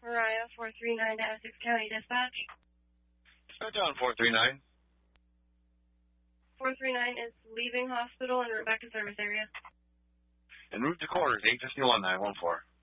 Mariah, 439 to Essex County Dispatch. Start down 439. 439 is leaving hospital en route back to service area. En route to quarters, 851-914.